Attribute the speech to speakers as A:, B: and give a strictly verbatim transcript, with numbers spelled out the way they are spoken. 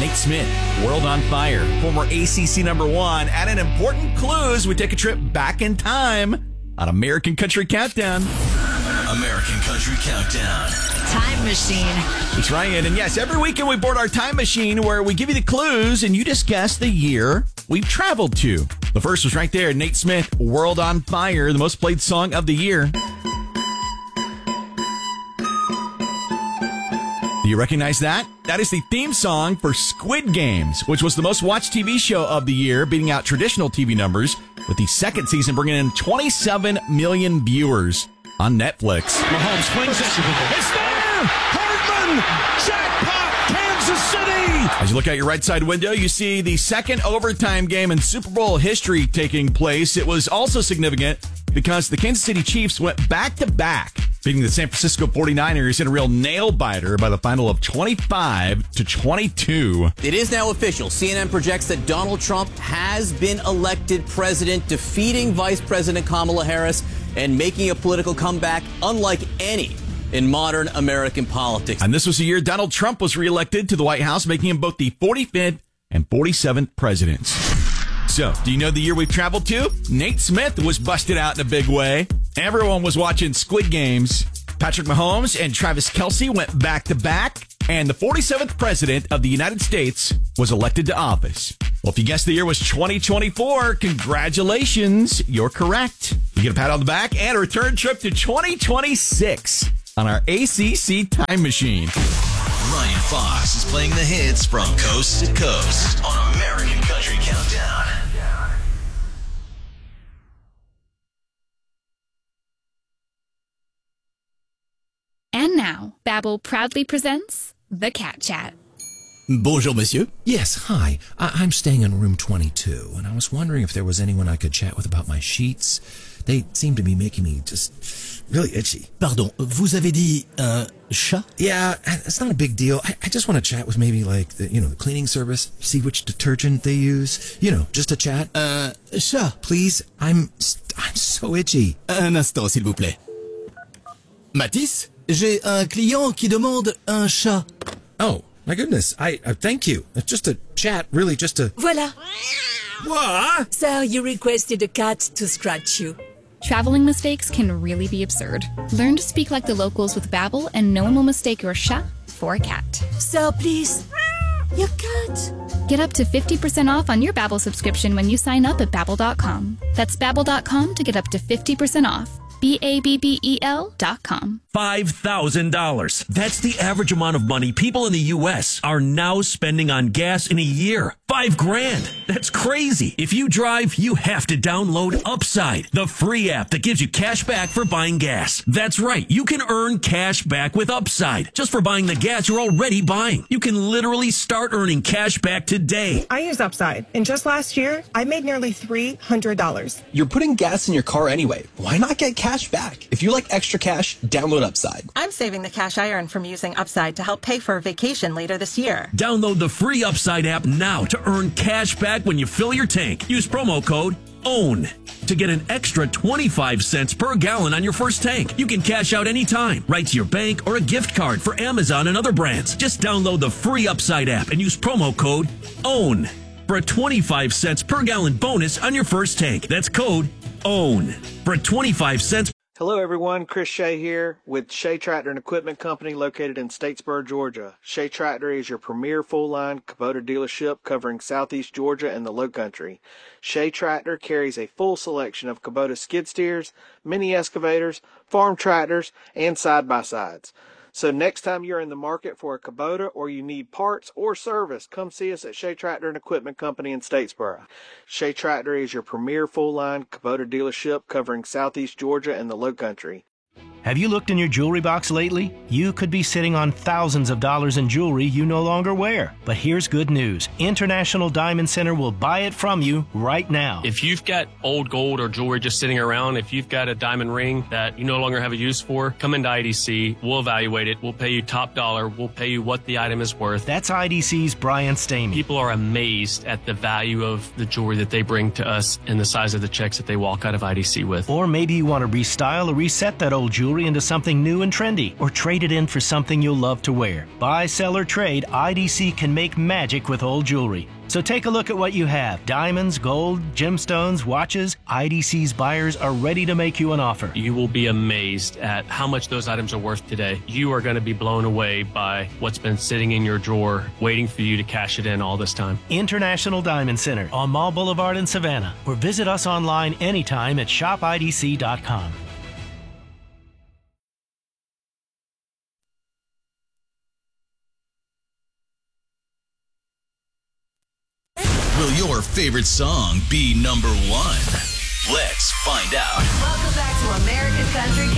A: Nate Smith, World on Fire, former A C C number one, adding important clues. We take a trip back in time on American Country Countdown.
B: American Country Countdown.
C: Time Machine.
A: That's right. And yes, every weekend we board our time machine where we give you the clues and you just guess the year we've traveled to. The first was right there. Nate Smith, World on Fire, the most played song of the year. Do you recognize that? That is the theme song for Squid Games, which was the most watched T V show of the year, beating out traditional T V numbers, with the second season bringing in twenty-seven million viewers on Netflix.
D: Mahomes flings it. It's there! Hardman! Jackpot! Kansas City!
A: As you look out your right side window, you see the second overtime game in Super Bowl history taking place. It was also significant because the Kansas City Chiefs went back-to-back, beating the San Francisco forty-niners in a real nail-biter by the final of twenty-five to twenty-two.
E: It is now official. C N N projects that Donald Trump has been elected president, defeating Vice President Kamala Harris and making a political comeback unlike any in modern American politics.
A: And this was the year Donald Trump was reelected to the White House, making him both the forty-fifth and forty-seventh presidents. So, do you know the year we've traveled to? Nate Smith was busted out in a big way. Everyone was watching Squid Games. Patrick Mahomes and Travis Kelce went back-to-back. And the forty-seventh president of the United States was elected to office. Well, if you guessed the year was twenty twenty-four, congratulations, you're correct. You get a pat on the back and a return trip to twenty twenty-six on our A C C Time Machine.
B: Ryan Fox is playing the hits from coast to coast on American Country Countdown.
F: And now, Babbel proudly presents The Cat Chat.
G: Bonjour, monsieur.
H: Yes, hi. I- I'm staying in room twenty-two, and I was wondering if there was anyone I could chat with about my sheets. They seem to be making me just really itchy.
G: Pardon, vous avez dit un chat?
H: Yeah, it's not a big deal. I, I just want to chat with maybe, like, the, you know, the cleaning service, see which detergent they use. You know, just a chat.
G: Un chat?
H: Please, I'm, I'm so itchy.
G: Un instant, s'il vous plaît. Mathis, j'ai un client qui demande un chat.
H: Oh, my goodness. I, I thank you. It's just a chat, really, just a...
I: Voilà.
H: What?
I: Sir, you requested a cat to scratch you.
F: Traveling mistakes can really be absurd. Learn to speak like the locals with Babbel, and no one will mistake your chat for a cat.
I: Sir, please. Your cat.
F: Get up to fifty percent off on your Babbel subscription when you sign up at Babbel dot com. That's Babbel dot com to get up to fifty percent off. B A B B E L dot com.
D: five thousand dollars. That's the average amount of money people in the U S are now spending on gas in a year. Five grand. That's crazy. If you drive, you have to download Upside, the free app that gives you cash back for buying gas. That's right. You can earn cash back with Upside just for buying the gas you're already buying. You can literally start earning cash back today.
J: I use Upside, and just last year, I made nearly three hundred dollars.
K: You're putting gas in your car anyway. Why not get cash back? If you like extra cash, download Upside.
J: I'm saving the cash I earn from using Upside to help pay for a vacation later this year.
D: Download the free Upside app now to earn cash back when you fill your tank. Use promo code OWN to get an extra twenty-five cents per gallon on your first tank. You can cash out anytime, right to your bank or a gift card for Amazon and other brands. Just download the free Upside app and use promo code OWN for a twenty-five cents per gallon bonus on your first tank. That's code OWN for a twenty-five cents.
L: Hello everyone, Chris Shea here with Shea Tractor and Equipment Company located in Statesboro, Georgia. Shea Tractor is your premier full-line Kubota dealership covering southeast Georgia and the Lowcountry. Shea Tractor carries a full selection of Kubota skid steers, mini excavators, farm tractors, and side-by-sides. So next time you're in the market for a Kubota or you need parts or service, come see us at Shea Tractor and Equipment Company in Statesboro. Shea Tractor is your premier full-line Kubota dealership covering southeast Georgia and the Lowcountry.
M: Have you looked in your jewelry box lately? You could be sitting on thousands of dollars in jewelry you no longer wear. But here's good news. International Diamond Center will buy it from you right now.
N: If you've got old gold or jewelry just sitting around, if you've got a diamond ring that you no longer have a use for, come into I D C. We'll evaluate it. We'll pay you top dollar. We'll pay you what the item is worth.
M: That's I D C's Brian Stamey.
N: People are amazed at the value of the jewelry that they bring to us and the size of the checks that they walk out of I D C with.
M: Or maybe you want to restyle or reset that old jewelry jewelry into something new and trendy, or trade it in for something you'll love to wear. Buy, sell, or trade, I D C can make magic with old jewelry. So take a look at what you have. Diamonds, gold, gemstones, watches. I D C's buyers are ready to make you an offer.
N: You will be amazed at how much those items are worth today. You are going to be blown away by what's been sitting in your drawer, waiting for you to cash it in all this time.
M: International Diamond Center on Mall Boulevard in Savannah. Or visit us online anytime at shop I D C dot com.
B: Will your favorite song be number one? Let's find out.
C: Welcome back to American Country